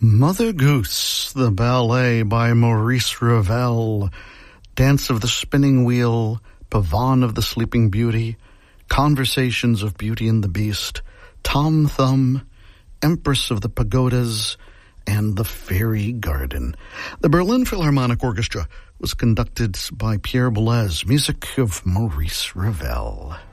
Mother Goose, the ballet by Maurice Ravel, Dance of the Spinning Wheel, Pavane of the Sleeping Beauty, Conversations of Beauty and the Beast, Tom Thumb, Empress of the Pagodas, and The Fairy Garden. The Berlin Philharmonic Orchestra was conducted by Pierre Boulez, music of Maurice Ravel.